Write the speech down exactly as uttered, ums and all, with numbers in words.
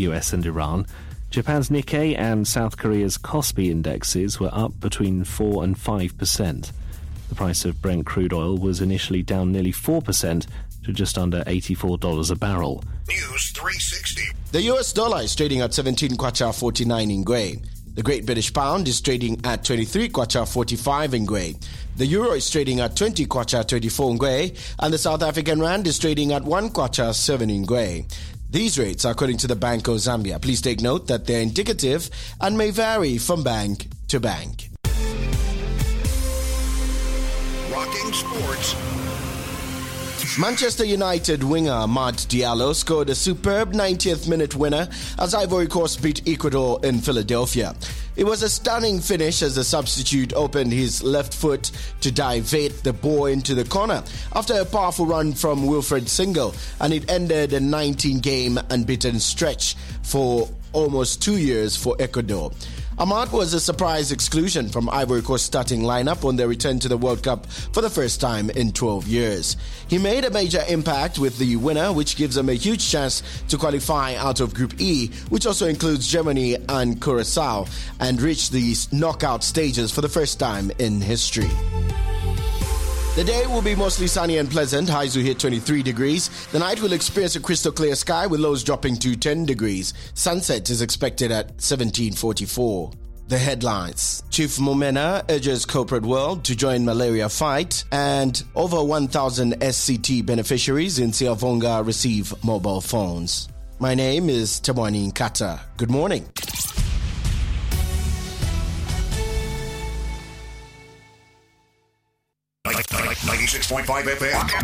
U S and Iran. Japan's Nikkei and South Korea's Kospi indexes were up between four and five percent. The price of Brent crude oil was initially down nearly four percent to just under eighty-four dollars a barrel. News three sixty. The U S dollar is trading at seventeen kwacha forty-nine in Gwei. The Great British Pound is trading at twenty-three kwacha forty-five in Gwei. The Euro is trading at twenty kwacha thirty-four in Gwei, and the South African Rand is trading at one kwacha seven in Gwei. These rates are according to the Bank of Zambia. Please take note that they're indicative and may vary from bank to bank. Rocking sports. Manchester United winger Amad Diallo scored a superb ninetieth minute winner as Ivory Coast beat Ecuador in Philadelphia. It was a stunning finish as the substitute opened his left foot to divert the ball into the corner after a powerful run from Wilfred Single, and it ended a nineteen-game unbeaten stretch for almost two years for Ecuador. Amad was a surprise exclusion from Ivory Coast starting lineup on their return to the World Cup for the first time in twelve years. He made a major impact with the winner, which gives them a huge chance to qualify out of Group E, which also includes Germany and Curacao, and reach the knockout stages for the first time in history. The day will be mostly sunny and pleasant. Highs will hit twenty-three degrees. The night will experience a crystal clear sky with lows dropping to ten degrees. Sunset is expected at seventeen forty-four. The headlines. Chief Momena urges corporate world to join malaria fight, and over one thousand S C T beneficiaries in Siavonga receive mobile phones. My name is Tamwani Nkata. Good morning. ninety-six point five F M.